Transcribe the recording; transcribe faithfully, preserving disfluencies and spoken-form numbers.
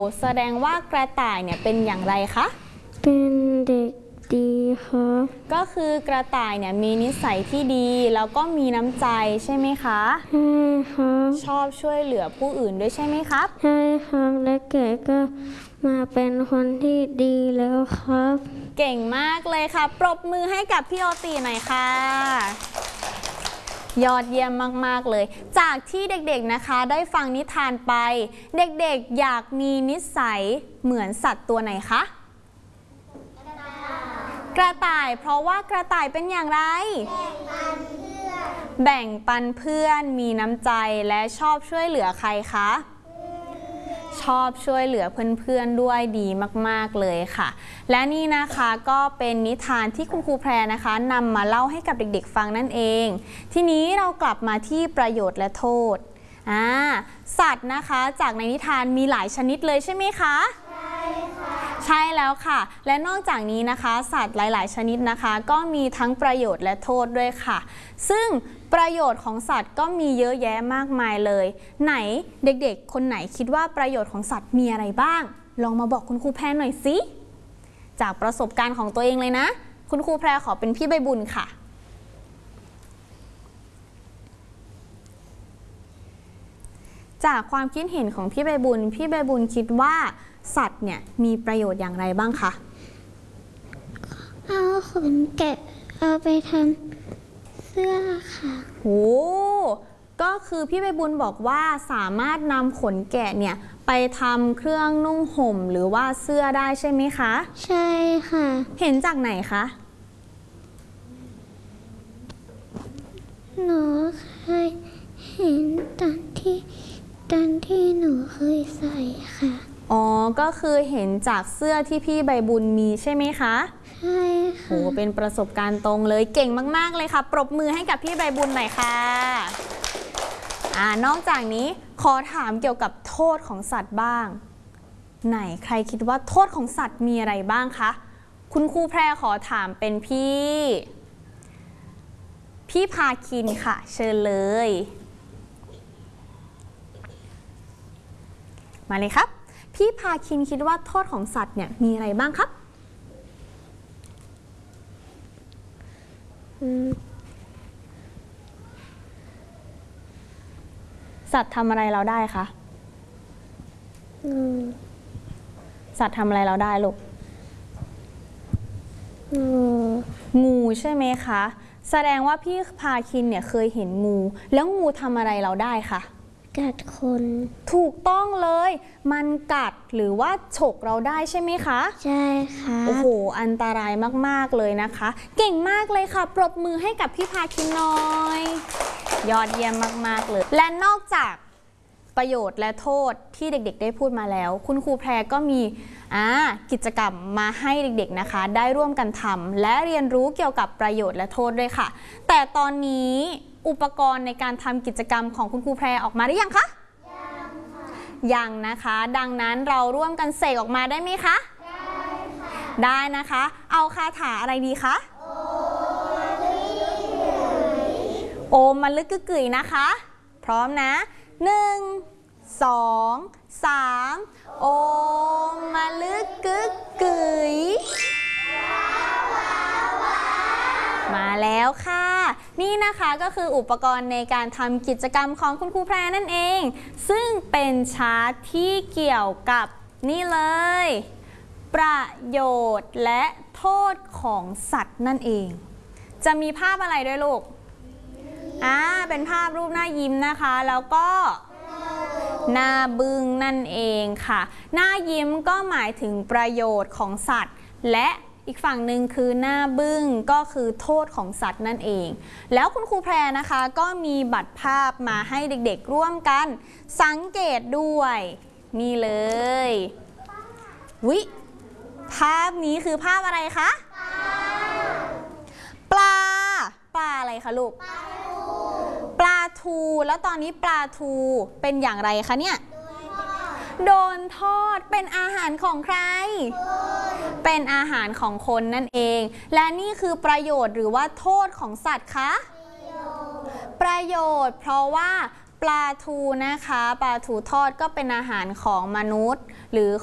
แสดงว่ากระต่ายเนี่ยเป็นอย่างไรคะเป็นเด็กดีครับก็คือกระต่ายเนี่ยมีนิสัยที่ดีแล้วก็มีน้ำใจใช่ไหมคะใช่ครับชอบช่วยเหลือผู้อื่นด้วยใช่ไหมครับใช่ครับและแกก็มาเป็นคนที่ดีแล้วครับเก่งมากเลยค่ะปรบมือให้กับพี่โอตีหน่อยค่ะยอดเยี่ยมมากๆเลยจากที่เด็กๆนะคะได้ฟังนิทานไปเด็กๆอยากมีนิสัยเหมือนสัตว์ตัวไหนคะกระต่ายเพราะว่ากระต่ายเป็นอย่างไรแบ่งปันเพื่อนมีน้ำใจและชอบช่วยเหลือใครคะชอบช่วยเหลือเพื่อนๆด้วยดีมากๆเลยค่ะและนี่นะคะก็เป็นนิทานที่คุณครูแพรนะคะนำมาเล่าให้กับเด็กๆฟังนั่นเองทีนี้เรากลับมาที่ประโยชน์และโทษอ่าสัตว์นะคะจากในนิทานมีหลายชนิดเลยใช่ไหมคะใช่ค่ะใช่แล้วค่ะและนอกจากนี้นะคะสัตว์หลายๆชนิดนะคะก็มีทั้งประโยชน์และโทษด้วยค่ะซึ่งประโยชน์ของสัตว์ก็มีเยอะแยะมากมายเลยไหนเด็กๆคนไหนคิดว่าประโยชน์ของสัตว์มีอะไรบ้างลองมาบอกคุณครูแพรหน่อยสิจากประสบการณ์ของตัวเองเลยนะคุณครูแพรขอเป็นพี่ใบบุญค่ะจากความคิดเห็นของพี่ใบบุญพี่ใบบุญคิดว่าสัตว์เนี่ยมีประโยชน์อย่างไรบ้างคะเอาขนแกะเอาไปทำเสื้อค่ะโหก็คือพี่ใบบุญบอกว่าสามารถนำขนแกะเนี่ยไปทำเครื่องนุ่งห่มหรือว่าเสื้อได้ใช่ไหมคะใช่ค่ะเห็นจากไหนคะหนูเคยเห็นตอนที่ตอนที่หนูเคยใส่ค่ะอ๋อก็คือเห็นจากเสื้อที่พี่ใบบุญมีใช่ไหมคะใช่ค่ะโหเป็นประสบการณ์ตรงเลยเก่งมากๆเลยค่ะปรบมือให้กับพี่ใบบุญหน่อยค่ะอ่านอกจากนี้ขอถามเกี่ยวกับโทษของสัตว์บ้างไหนใครคิดว่าโทษของสัตว์มีอะไรบ้างคะคุณครูแพรขอถามเป็นพี่พี่พาคินค่ะเชิญเลยมาเลยครับพี่พาคินคิดว่าโทษของสัตว์เนี่ยมีอะไรบ้างครับสัตว์ทำอะไรเราได้คะสัตว์ทำอะไรเราได้ลูกงูใช่ไหมคะแสดงว่าพี่พาคินเนี่ยเคยเห็นงูแล้วงูทำอะไรเราได้คะกัดคนถูกต้องเลยมันกัดหรือว่าฉกเราได้ใช่ไหมคะใช่ค่ะโอ้โหอันตรายมากๆเลยนะคะเก่งมากเลยค่ะปรบมือให้กับพี่พาคินหน่อยยอดเยี่ยมมากๆเลยและนอกจากประโยชน์และโทษที่เด็กๆได้พูดมาแล้วคุณครูแพรก็มีอ่ากิจกรรมมาให้เด็กๆนะคะได้ร่วมกันทำและเรียนรู้เกี่ยวกับประโยชน์และโทษด้วยค่ะแต่ตอนนี้อุปกรณ์ในการทำกิจกรรมของคุณครูแพรออกมาหรือยังคะยังค่ะยังนะคะดังนั้นเราร่วมกันเสกออกมาได้ไหมคะได้ค่ะได้นะคะเอาคาถาอะไรดีคะโอมมะลึกกึกกึ๋ยนะคะพร้อมนะหนึ่งสองสามโอมมะลึกกึกกึ๋ยมาแล้วค่ะนี่นะคะก็คืออุปกรณ์ในการทำกิจกรรมของคุณครูแพรนั่นเองซึ่งเป็นชาร์ตที่เกี่ยวกับนี่เลยประโยชน์และโทษของสัตว์นั่นเองจะมีภาพอะไรด้วยลูกอ่าเป็นภาพรูปหน้ายิ้มนะคะแล้วก็หน้าบึ้งนั่นเองค่ะหน้ายิ้มก็หมายถึงประโยชน์ของสัตว์และอีกฝั่งหนึ่งคือหน้าบึ้งก็คือโทษของสัตว์นั่นเองแล้วคุณครูแพรนะคะก็มีบัตรภาพมาให้เด็กๆร่วมกันสังเกตด้วยนี่เลยวิภาพนี้คือภาพอะไรคะปลาปลาอะไรคะลูกปลาทูแล้วตอนนี้ปลาทูเป็นอย่างไรคะเนี่ยโดนทอดเป็นอาหารของใครเป็นอาหารของคนนั่นเองและนี่คือประโยชน์หรือว่าโทษของสัตว์คะประโยชน์เพราะว่าปลาทูนะคะปลาทูทอดก็เป็นอาหารของมนุษย์หรือ